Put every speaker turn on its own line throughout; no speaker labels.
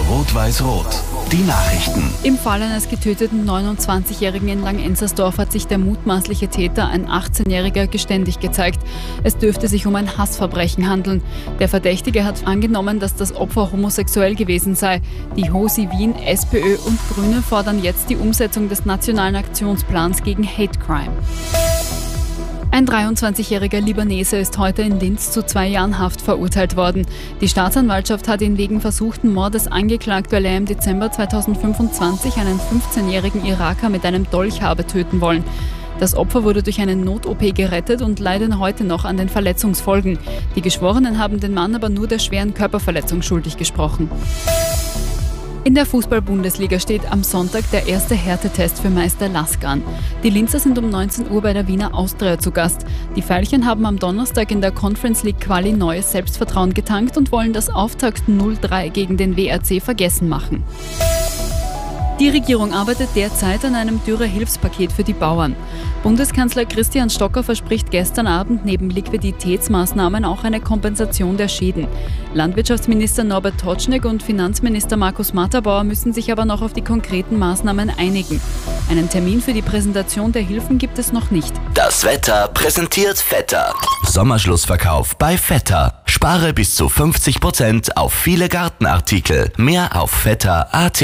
Rot-Weiß-Rot. Die Nachrichten.
Im Fall eines getöteten 29-Jährigen in Langenenzersdorf hat sich der mutmaßliche Täter, ein 18-Jähriger, geständig gezeigt. Es dürfte sich um ein Hassverbrechen handeln. Der Verdächtige hat angenommen, dass das Opfer homosexuell gewesen sei. Die HOSI Wien, SPÖ und Grüne fordern jetzt die Umsetzung des Nationalen Aktionsplans gegen Hate Crime. Ein 23-jähriger Libanese ist heute in Linz zu 2 Jahren Haft verurteilt worden. Die Staatsanwaltschaft hat ihn wegen versuchten Mordes angeklagt, weil er im Dezember 2025 einen 15-jährigen Iraker mit einem Dolch habe töten wollen. Das Opfer wurde durch eine Not-OP gerettet und leidet heute noch an den Verletzungsfolgen. Die Geschworenen haben den Mann aber nur der schweren Körperverletzung schuldig gesprochen. In der Fußball-Bundesliga steht am Sonntag der erste Härtetest für Meister LASK an. Die Linzer sind um 19 Uhr bei der Wiener Austria zu Gast. Die Veilchen haben am Donnerstag in der Conference League Quali neues Selbstvertrauen getankt und wollen das Auftakt 0-3 gegen den WRC vergessen machen. Die Regierung arbeitet derzeit an einem Dürre-Hilfspaket für die Bauern. Bundeskanzler Christian Stocker verspricht gestern Abend neben Liquiditätsmaßnahmen auch eine Kompensation der Schäden. Landwirtschaftsminister Norbert Totschnig und Finanzminister Markus Matterbauer müssen sich aber noch auf die konkreten Maßnahmen einigen. Einen Termin für die Präsentation der Hilfen gibt es noch nicht.
Das Wetter präsentiert Vetter. Sommerschlussverkauf bei Vetter. Spare bis zu 50% auf viele Gartenartikel. Mehr auf vetter.at.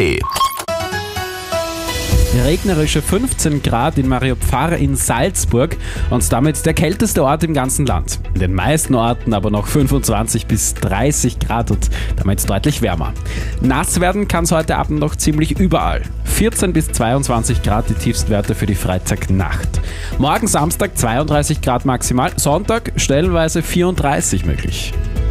Regnerische 15 Grad in Mariopfarr in Salzburg und damit der kälteste Ort im ganzen Land. In den meisten Orten aber noch 25 bis 30 Grad und damit deutlich wärmer. Nass werden kann es heute Abend noch ziemlich überall. 14 bis 22 Grad die Tiefstwerte für die Freitagnacht. Morgen Samstag 32 Grad maximal, Sonntag stellenweise 34 möglich.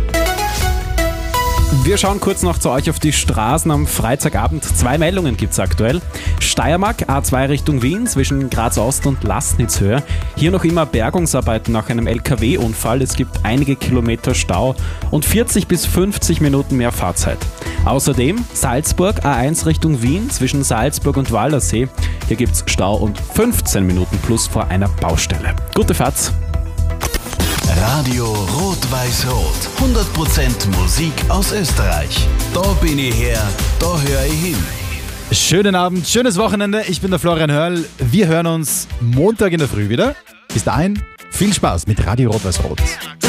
Wir schauen kurz noch zu euch auf die Straßen am Freitagabend. 2 Meldungen gibt es aktuell. Steiermark, A2 Richtung Wien zwischen Graz Ost und Laßnitzhöhe. Hier noch immer Bergungsarbeiten nach einem LKW-Unfall. Es gibt einige Kilometer Stau und 40 bis 50 Minuten mehr Fahrzeit. Außerdem Salzburg, A1 Richtung Wien zwischen Salzburg und Waldersee. Hier gibt es Stau und 15 Minuten plus vor einer Baustelle. Gute Fahrt!
Radio Rot-Weiß-Rot. 100% Musik aus Österreich. Da bin ich her, da höre ich hin.
Schönen Abend, schönes Wochenende. Ich bin der Florian Hörl. Wir hören uns Montag in der Früh wieder. Bis dahin, viel Spaß mit Radio Rot-Weiß-Rot.